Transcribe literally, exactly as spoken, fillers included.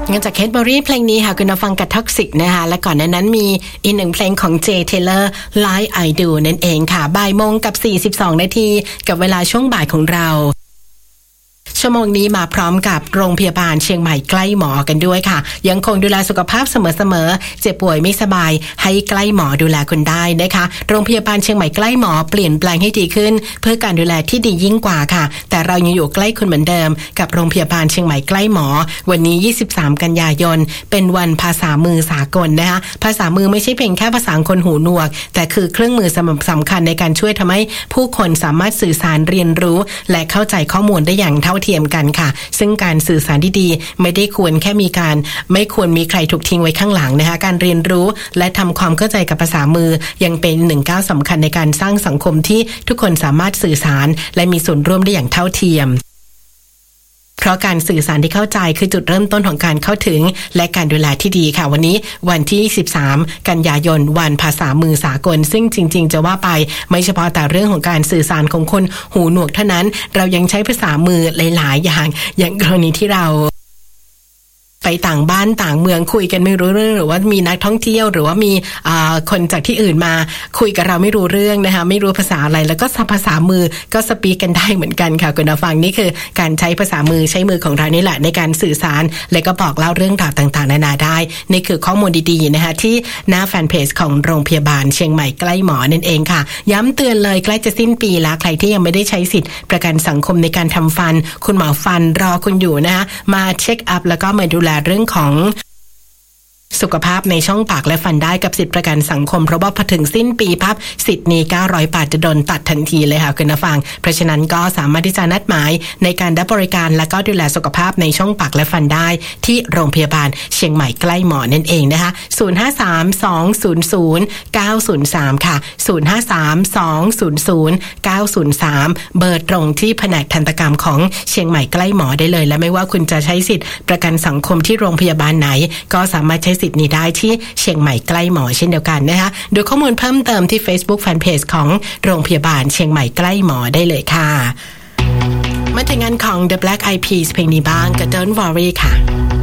งั้นจากเคทเบอรี่เพลงนี้ค่ะคุณฟังกับท็อกซิกนะคะและก่อนหน้านั้นมีอีกหนึ่งเพลงของเจเทเลอร์ Like I Do นั่นเองค่ะบ่ายโมงกับสี่สิบสองนาทีกับเวลาช่วงบ่ายของเราชั่วโมงนี้มาพร้อมกับโรงพยาบาลเชียงใหม่ใกล้หมอกันด้วยค่ะยังคงดูแลสุขภาพเสมอๆเจ็บป่วยไม่สบายให้ใกล้หมอดูแลคุณได้นะคะโรงพยาบาลเชียงใหม่ใกล้หมอเปลี่ยนแปลงให้ดีขึ้นเพื่อการดูแลที่ดียิ่งกว่าค่ะแต่เรายังอยู่ใกล้คุณเหมือนเดิมกับโรงพยาบาลเชียงใหม่ใกล้หมอวันนี้ยี่สิบสามกันยายนเป็นวันภาษามือสากลนะคะภาษามือไม่ใช่เพียงแค่ภาษาคนหูหนวกแต่คือเครื่องมือสำคัญในการช่วยทำให้ผู้คนสามารถสื่อสารเรียนรู้และเข้าใจข้อมูลได้อย่างเท่าเทียมกันค่ะซึ่งการสื่อสารที่ดีไม่ได้ควรแค่มีการไม่ควรมีใครถูกทิ้งไว้ข้างหลังนะคะการเรียนรู้และทำความเข้าใจกับภาษามือยังเป็นหนึ่งก้าวสำคัญในการสร้างสังคมที่ทุกคนสามารถสื่อสารและมีส่วนร่วมได้อย่างเท่าเทียมเพราะการสื่อสารที่เข้าใจคือจุดเริ่มต้นของการเข้าถึงและการดูแลที่ดีค่ะวันนี้วันที่สิบสามกันยายนวันภาษามือสากลซึ่งจริงๆจะว่าไปไม่เฉพาะแต่เรื่องของการสื่อสารของคนหูหนวกเท่านั้นเรายังใช้ภาษามือหลายๆอย่างอย่างกรณีที่เราไปต่างบ้านต่างเมืองคุยกันไม่รู้เรื่องหรือว่ามีนักท่องเที่ยวหรือว่ามีคนจากที่อื่นมาคุยกับเราไม่รู้เรื่องนะคะไม่รู้ภาษาอะไรแล้วก็ภาษามือก็สปีกกันได้เหมือนกันค่ะคุณผู้ฟังนี่คือการใช้ภาษามือใช้มือของเรานี่แหละในการสื่อสารและก็บอกเล่าเรื่องราวต่างๆนานาได้นี่คือข้อมูลดีๆนะคะที่หน้าแฟนเพจของโรงพยาบาลเชียงใหม่ใกล้หมอนั่นเองค่ะย้ำเตือนเลยใกล้จะสิ้นปีแล้วใครที่ยังไม่ได้ใช้สิทธิ์ประกันสังคมในการทำฟันคุณหมอฟันรอคุณอยู่นะคะมาเช็คอัพแล้วก็มาดูแลเรื่องของสุขภาพในช่องปากและฟันได้กับสิทธิประกันสังคมเพราะว่าพอถึงสิ้นปีพับสิทธิ์นี้เก้าร้อยบาทจะโดนตัดทันทีเลยค่ะคุณผู้ฟังเพราะฉะนั้นก็สามารถที่จะนัดหมายในการรับบริการและก็ดูแลสุขภาพในช่องปากและฟันได้ที่โรงพยาบาลเชียงใหม่ใกล้หมอนั่นเองนะคะศูนย์ ห้า สาม สอง ศูนย์ ศูนย์ เก้า ศูนย์ สามค่ะศูนย์ ห้า สาม สอง ศูนย์ ศูนย์ เก้า ศูนย์ สามเบอร์ตรงที่แผนกทันตกรรมของเชียงใหม่ใกล้หมอได้เลยและไม่ว่าคุณจะใช้สิทธิ์ประกันสังคมที่โรงพยาบาลไหนก็สามารถใช้สิทธิ์นี้ได้ที่เชียงใหม่ใกล้หมอเช่นเดียวกันนะคะดูข้อมูลเพิ่มเติมที่ Facebook Fanpage ของโรงพยาบาลเชียงใหม่ใกล้หมอได้เลยค่ะมาถึงงานของ The Black Eyed Peas เพลงนี้บ้างกับ Don't Worry ค่ะ